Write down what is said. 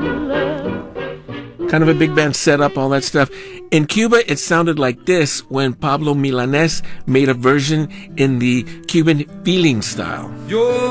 Kind of a big band setup, all that stuff. In Cuba, it sounded like this when Pablo Milanés made a version in the Cuban feeling style.